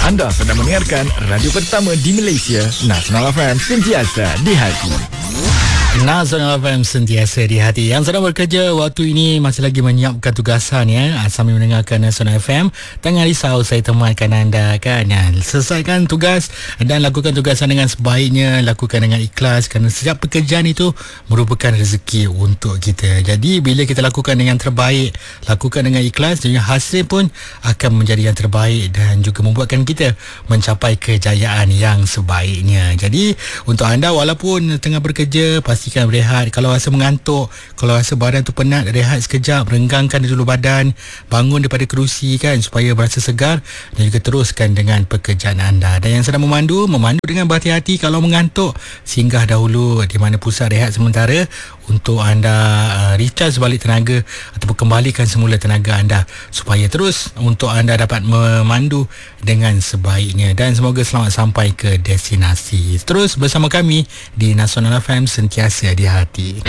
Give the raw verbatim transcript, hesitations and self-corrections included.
Anda sedang mendengarkan radio pertama di Malaysia, Nasional F M, sentiasa di hati. Nasional F M sentiasa di hati. Yang sedang bekerja waktu ini masih lagi menyiapkan tugasan ya, sambil mendengarkan Nasional F M. Jangan risau, saya temankan anda kan. Ya, selesaikan tugas dan lakukan tugasan dengan sebaiknya, lakukan dengan ikhlas, kerana setiap pekerjaan itu merupakan rezeki untuk kita. Jadi bila kita lakukan dengan terbaik, lakukan dengan ikhlas, jadi hasil pun akan menjadi yang terbaik dan juga membuatkan kita mencapai kejayaan yang sebaiknya. Jadi untuk anda walaupun tengah bekerja, pasti pastikan berehat. Kalau rasa mengantuk, kalau rasa badan tu penat, rehat sekejap, renggangkan dulu badan, bangun daripada kerusi kan, supaya berasa segar, dan juga teruskan dengan pekerjaan anda. Dan yang sedang memandu, memandu dengan berhati-hati. Kalau mengantuk, singgah dahulu di mana pusat rehat sementara untuk anda uh, recharge balik tenaga ataupun kembalikan semula tenaga anda supaya terus untuk anda dapat memandu dengan sebaiknya. Dan semoga selamat sampai ke destinasi. Terus bersama kami di Nasional F M sentiasa di hati.